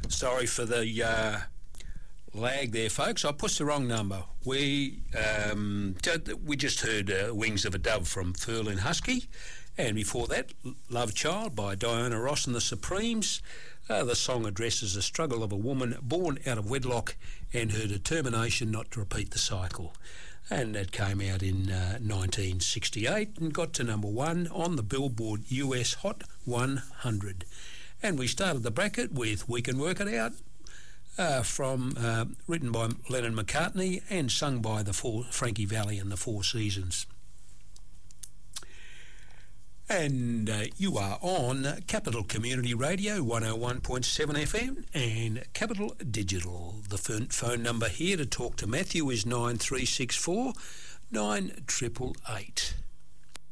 Sorry for the lag there, folks. I pushed the wrong number. We just heard Wings of a Dove from Furlin Husky, and before that, Love Child by Diana Ross and the Supremes. The song addresses the struggle of a woman born out of wedlock and her determination not to repeat the cycle. And that came out in 1968 and got to number 1 on the Billboard US Hot 100. And we started the bracket with We Can Work It Out, written by Lennon McCartney and sung by Frankie Valli and the Four Seasons. And you are on Capital Community Radio 101.7 FM and Capital Digital. The phone number here to talk to Matthew is 9364 9888.